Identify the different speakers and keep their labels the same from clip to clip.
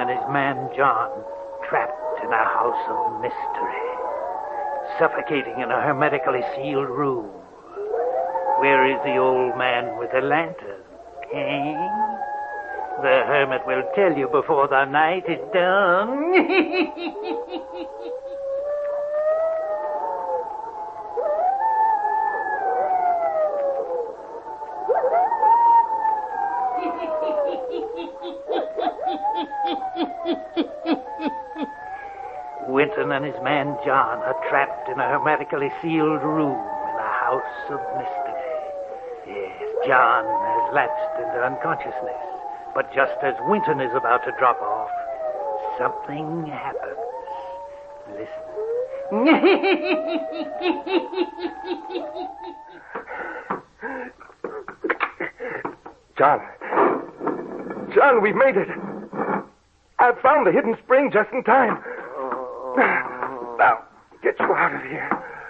Speaker 1: and his man John trapped in a house of mystery, suffocating in a hermetically sealed room. Where is the old man with the lantern? Eh? The hermit will tell you before the night is done. Winton and his man John are trapped in a hermetically sealed room in a house of mystery. Yes, John has lapsed into unconsciousness, but just as Winton is about to drop off, something happens. Listen.
Speaker 2: John, we've made it. I've found the hidden spring just in time. Now, get you out of here.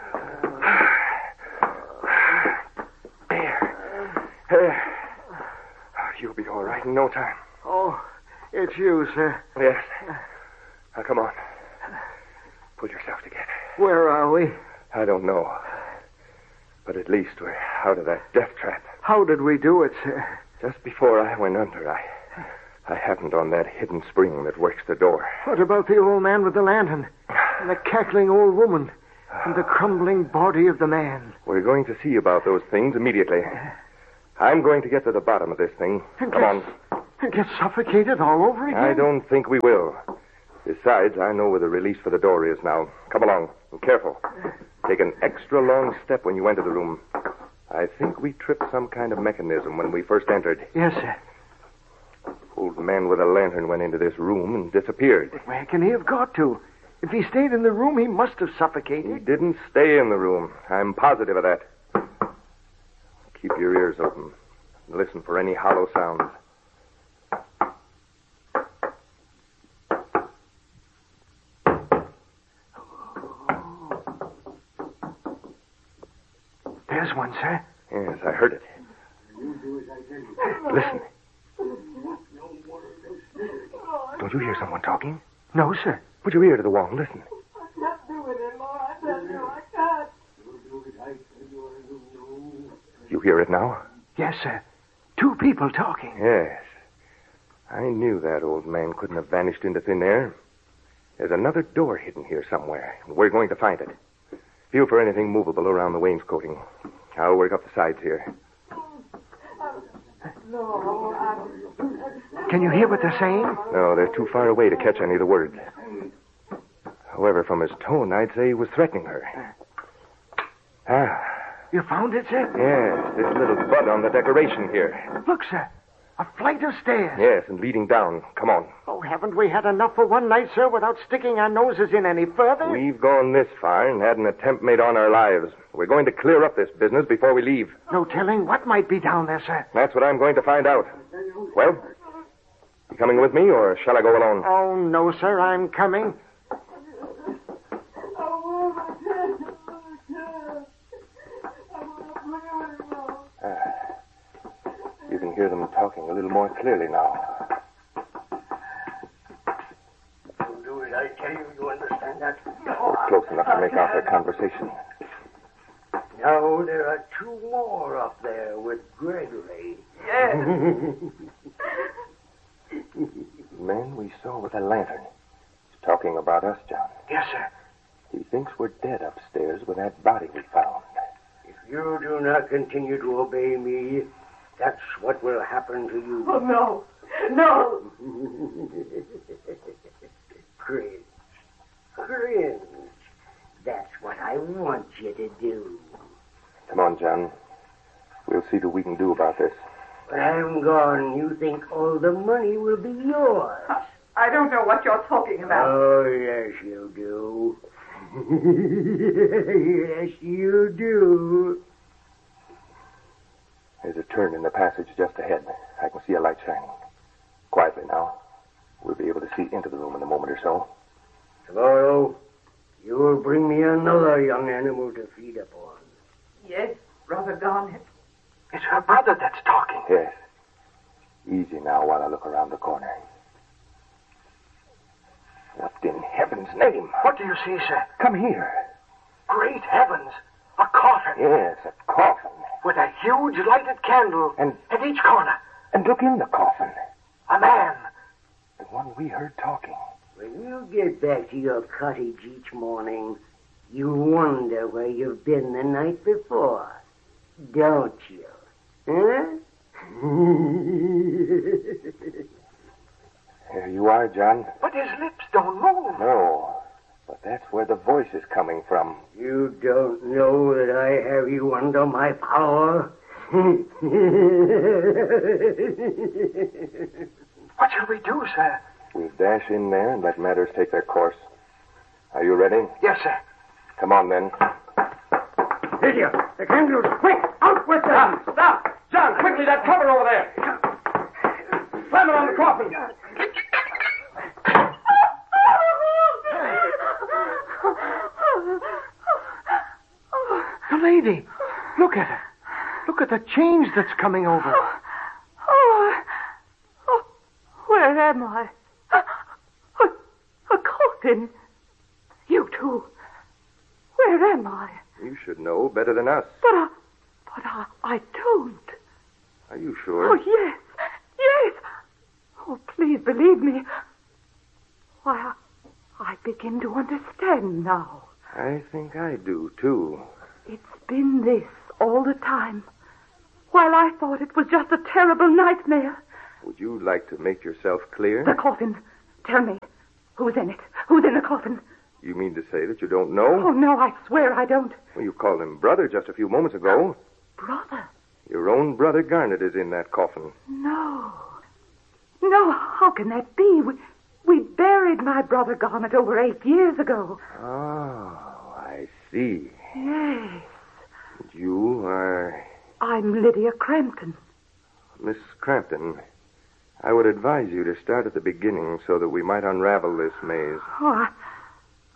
Speaker 2: There. You'll be all right in no time.
Speaker 3: Oh, it's you, sir.
Speaker 2: Yes. Now, come on. Pull yourself together.
Speaker 3: Where are we?
Speaker 2: I don't know. But at least we're out of that death trap.
Speaker 3: How did we do it, sir?
Speaker 2: Just before I went under, I happened on that hidden spring that works the door.
Speaker 3: What about the old man with the lantern? And the cackling old woman? And the crumbling body of the man?
Speaker 2: We're going to see about those things immediately. I'm going to get to the bottom of this thing. Come on.
Speaker 3: And get suffocated all over again?
Speaker 2: I don't think we will. Besides, I know where the release for the door is now. Come along. And careful. Take an extra long step when you enter the room. I think we tripped some kind of mechanism when we first entered.
Speaker 3: Yes, sir.
Speaker 2: Old man with a lantern went into this room and disappeared.
Speaker 3: But where can he have got to? If he stayed in the room, he must have suffocated.
Speaker 2: He didn't stay in the room. I'm positive of that. Keep your ears open. And listen for any hollow sounds.
Speaker 3: There's one, sir.
Speaker 2: Yes, I heard it. Listen. Don't you hear someone talking?
Speaker 3: No, sir.
Speaker 2: Put your ear to the wall and listen.
Speaker 4: I can't do it anymore. I tell you, I can't.
Speaker 2: You hear it now?
Speaker 3: Yes, sir. Two people talking.
Speaker 2: Yes. I knew that old man couldn't have vanished into thin air. There's another door hidden here somewhere, and we're going to find it. Feel for anything movable around the wainscoting. I'll work up the sides here.
Speaker 3: Can you hear what they're saying?
Speaker 2: No, they're too far away to catch any of the words. However, from his tone, I'd say he was threatening her.
Speaker 3: You found it, sir?
Speaker 2: Yes, this little bud on the decoration here.
Speaker 3: Look, sir. A flight of stairs.
Speaker 2: Yes, and leading down. Come on.
Speaker 3: Oh, haven't we had enough for one night, sir, without sticking our noses in any further?
Speaker 2: We've gone this far and had an attempt made on our lives. We're going to clear up this business before we leave.
Speaker 3: No telling what might be down there, sir.
Speaker 2: That's what I'm going to find out. Well, you coming with me, or shall I go alone?
Speaker 3: Oh, no, sir, I'm coming.
Speaker 2: You can hear them talking a little more clearly now.
Speaker 5: You'll do it, I tell you. You understand that?
Speaker 2: We're close enough to make out their conversation.
Speaker 5: Now there are two more up there with Gregory.
Speaker 4: Yes.
Speaker 2: The man we saw with a lantern. He's talking about us, John.
Speaker 3: Yes, sir.
Speaker 2: He thinks we're dead upstairs with that body we found.
Speaker 5: If you do not continue to obey me, that's what will happen to you.
Speaker 4: Oh, no. No.
Speaker 5: Cringe. Cringe. That's what I want you to do.
Speaker 2: Come on, John. We'll see what we can do about this.
Speaker 5: When I'm gone, you think all the money will be yours.
Speaker 4: I don't know what you're talking about.
Speaker 5: Oh, yes, you do. Yes, you do.
Speaker 2: There's a turn in the passage just ahead. I can see a light shining. Quietly now. We'll be able to see into the room in a moment or so.
Speaker 5: Tomorrow, you will bring me another young animal to feed upon.
Speaker 4: Yes, Brother Garnet.
Speaker 3: It's her brother that's talking.
Speaker 2: Yes. Easy now while I look around the corner. What in heaven's name?
Speaker 3: What do you see, sir?
Speaker 2: Come here.
Speaker 3: Great heavens! A coffin
Speaker 2: Yes, a coffin.
Speaker 3: with a huge lighted candle
Speaker 2: And-
Speaker 3: at each corner.
Speaker 2: And look in the coffin.
Speaker 3: A man.
Speaker 2: The one we heard talking.
Speaker 5: When you get back to your cottage each morning, you wonder where you've been the night before, don't you? Huh?
Speaker 2: Here you are, John.
Speaker 3: But his lips don't move.
Speaker 2: No, but that's where the voice is coming from.
Speaker 5: You don't know that I have you under my power?
Speaker 3: What shall we do, sir?
Speaker 2: We'll dash in there and let matters take their course. Are you ready?
Speaker 3: Yes, sir.
Speaker 2: Come on, then.
Speaker 5: Lydia, the candles, quick, out with them!
Speaker 2: Stop! John, quickly, that cover over there! Slam it on the coffin!
Speaker 3: The lady. Look at her. Look at the change that's coming over.
Speaker 4: Where am I? A coffin. You too. Where am I?
Speaker 2: You should know better than us.
Speaker 4: But I don't.
Speaker 2: Are you
Speaker 4: Oh,
Speaker 2: sure?
Speaker 4: yes. Yes. Oh, please believe me. Why, I begin to understand now.
Speaker 2: I think I do, too.
Speaker 4: It's been this all the time. While I thought it was just a terrible nightmare.
Speaker 2: Would you like to make yourself clear?
Speaker 4: The coffin. Tell me. Who's in it? Who's in the coffin?
Speaker 2: You mean to say that you don't
Speaker 4: Oh,
Speaker 2: know?
Speaker 4: no, I swear I don't.
Speaker 2: Well, you called him brother just a few moments ago.
Speaker 4: Brother?
Speaker 2: Your own brother Garnet is in that coffin.
Speaker 4: No. No, how can that be? We buried my brother Garnet over 8 years ago.
Speaker 2: Oh, I see.
Speaker 4: Yes.
Speaker 2: You are
Speaker 4: I'm Lydia Crampton.
Speaker 2: Miss Crampton. I would advise you to start at the beginning so that we might unravel this maze.
Speaker 4: Oh,